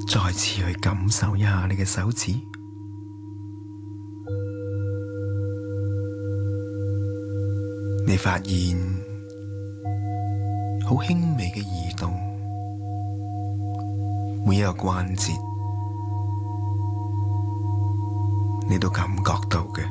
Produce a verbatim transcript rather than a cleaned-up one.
再次去感受一下你嘅手指，你發現好輕微嘅移動，每一個關節你都感覺到嘅。